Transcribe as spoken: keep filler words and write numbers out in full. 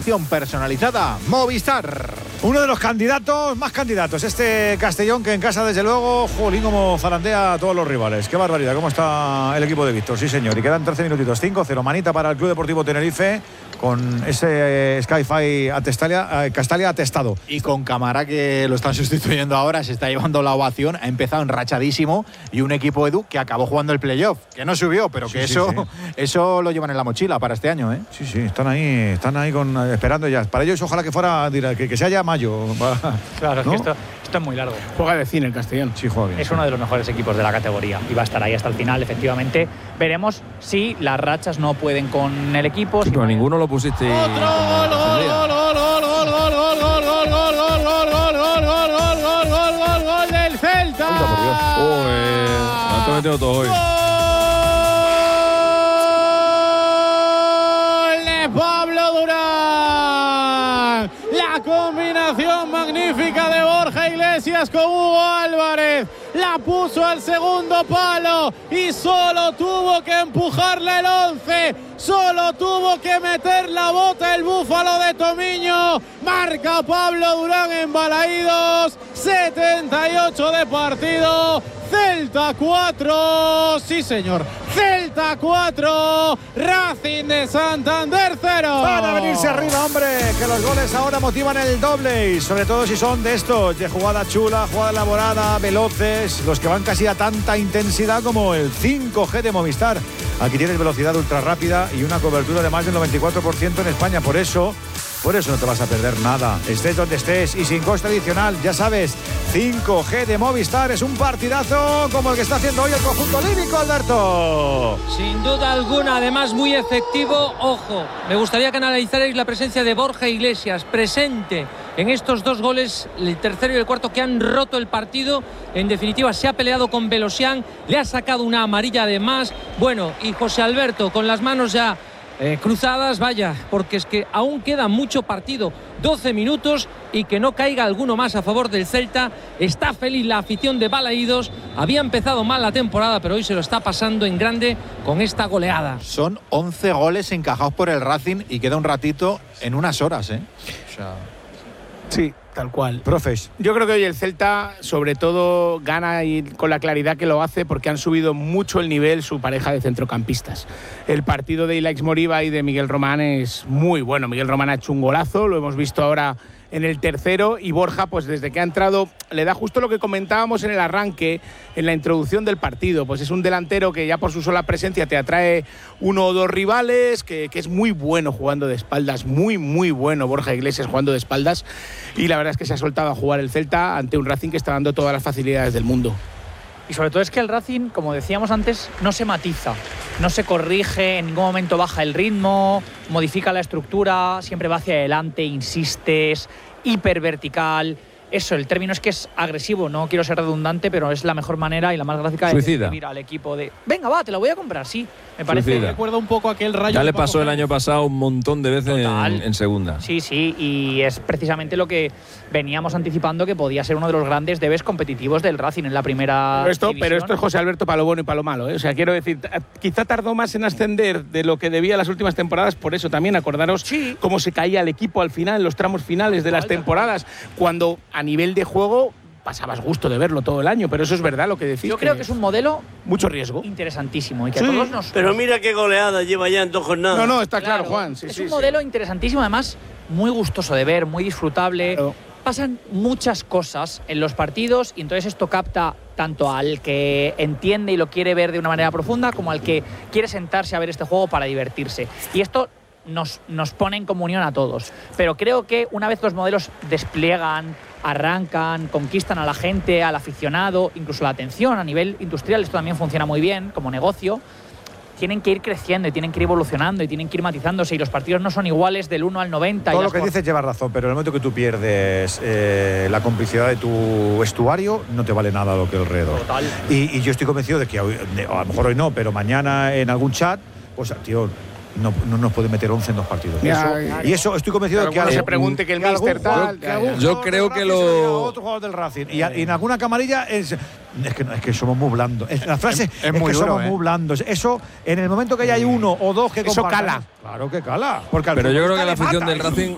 atención personalizada Movistar. Uno de los candidatos, más candidatos, este Castellón, que en casa, desde luego, jolín, como zarandea a todos los rivales. Qué barbaridad, cómo está el equipo de Víctor, sí señor. Y quedan trece minutitos, cinco cero, manita para el Club Deportivo Tenerife, con ese eh, Sky-Fi atestalia, eh, Castalia atestado. Y con Camara, que lo están sustituyendo ahora, se está llevando la ovación, ha empezado enrachadísimo, y un equipo Edu que acabó jugando el playoff, que no subió, pero que sí, eso, sí, sí. eso lo llevan en la mochila para este año, ¿eh? Sí, sí, están ahí, están ahí con, esperando ya. Para ellos ojalá que fuera, que, que sea ya mayo. Claro, ¿no? es que esto, esto es muy largo. Juega de cine el Castellón. Sí, juega bien. Es sí. uno de los mejores equipos de la categoría y va a estar ahí hasta el final, efectivamente. Veremos si las rachas no pueden con el equipo. Sí, si pero ninguno lo pusiste. Otro gol, gol, gol, gol, gol, gol, gol, gol, gol, gol, gol, gol, gol, gol, gol, gol, gol, gol, gol, gol del Celta. Uy, me han metido todo hoy. Gol de Pablo Durán. La combinación magnífica de Borja Iglesias con Hugo Álvarez. La puso al segundo palo y solo tuvo que empujarla el once. Solo tuvo que meter la bota el búfalo de Tomiño. Marca Pablo Durán en Balaídos. setenta y ocho de partido. Celta cuatro. Sí, señor. Celta cuatro. Racing de Santander cero. Van a venirse arriba, hombre. Que los goles ahora motivan el doble. Y sobre todo si son de estos, de jugada chula, jugada elaborada, veloces. Los que van casi a tanta intensidad como el cinco G de Movistar. Aquí tienes velocidad ultra rápida y una cobertura de más del noventa y cuatro por ciento en España. Por eso, por eso no te vas a perder nada. Estés donde estés y sin coste adicional. Ya sabes, cinco G de Movistar es un partidazo como el que está haciendo hoy el conjunto lírico, Alberto. Sin duda alguna, además muy efectivo. Ojo, me gustaría que analizarais la presencia de Borja Iglesias, presente en estos dos goles, el tercero y el cuarto, que han roto el partido. En definitiva, se ha peleado con Belosian, le ha sacado una amarilla además. Bueno, y José Alberto con las manos ya eh, cruzadas, vaya, porque es que aún queda mucho partido, doce minutos, y que no caiga alguno más a favor del Celta. Está feliz la afición de Balaídos. Había empezado mal la temporada, pero hoy se lo está pasando en grande con esta goleada. Son once goles encajados por el Racing y queda un ratito en unas horas, ¿eh? O sea... Sí, tal cual. Profes. Yo creo que hoy el Celta, sobre todo, gana y con la claridad que lo hace, porque han subido mucho el nivel su pareja de centrocampistas. El partido de Ilaix Moriba y de Miguel Román es muy bueno. Miguel Román ha hecho un golazo, lo hemos visto ahora en el tercero, y Borja, pues desde que ha entrado, le da justo lo que comentábamos en el arranque, en la introducción del partido. Pues es un delantero que ya por su sola presencia te atrae uno o dos rivales, que, que es muy bueno jugando de espaldas, muy, muy bueno Borja Iglesias jugando de espaldas, y la verdad es que se ha soltado a jugar el Celta ante un Racing que está dando todas las facilidades del mundo. Y sobre todo es que el Racing, como decíamos antes, no se matiza, no se corrige, en ningún momento baja el ritmo, modifica la estructura, siempre va hacia adelante, insiste, es hipervertical. Eso, el término es que es agresivo, no quiero ser redundante, pero es la mejor manera y la más gráfica de describir al equipo de venga, va, te lo voy a comprar, sí. Me parece. Suicida. Recuerda un poco aquel Rayo. Ya le Paco pasó el Gémez. año pasado un montón de veces en, en segunda. Sí, sí, y es precisamente lo que veníamos anticipando, que podía ser uno de los grandes debes competitivos del Racing en la primera Pero esto, división. pero esto es José Alberto para lo bueno y para lo malo, ¿eh? O sea, quiero decir, quizá tardó más en ascender de lo que debía las últimas temporadas, por eso también acordaros sí. cómo se caía el equipo al final, en los tramos finales de las temporadas, cuando a nivel de juego pasabas gusto de verlo todo el año, pero eso es verdad lo que decís. Yo creo que es un modelo mucho riesgo, interesantísimo y que sí, a todos nos. Pero mira qué goleada lleva ya en dos jornadas. No, no, está claro, claro, Juan. Sí, es sí, un sí. modelo interesantísimo, además muy gustoso de ver, muy disfrutable. Claro. Pasan muchas cosas en los partidos y entonces esto capta tanto al que entiende y lo quiere ver de una manera profunda como al que quiere sentarse a ver este juego para divertirse. Y esto nos, nos pone en comunión a todos. Pero creo que una vez los modelos despliegan, arrancan, conquistan a la gente, al aficionado, incluso la atención a nivel industrial, esto también funciona muy bien como negocio, tienen que ir creciendo y tienen que ir evolucionando y tienen que ir matizándose, y los partidos no son iguales del uno al noventa. Todo y lo que las... dices lleva razón, pero en el momento que tú pierdes eh, la complicidad de tu vestuario, no te vale nada lo que alrededor. Total. Y, y yo estoy convencido de que hoy, de, a lo mejor hoy no, pero mañana en algún chat, pues tío, no, no nos puede meter once en dos partidos. Ya, eso, ya. y eso estoy convencido de que alguno algún- se pregunte que el que algún míster jugador- tal, que ya, algún ya. Yo jugador creo del que Racing se diga a lo- otro jugador del Racing. Y, a- y en alguna camarilla es, es que no, es que somos muy blandos. Es- La frase es, Es- es muy que duro, somos ¿eh? muy blandos. Eso, en el momento que ya hay uno o dos que Eso compartan- cala. Claro que cala. Porque al Pero yo creo que futbolista la le afición mata. del Racing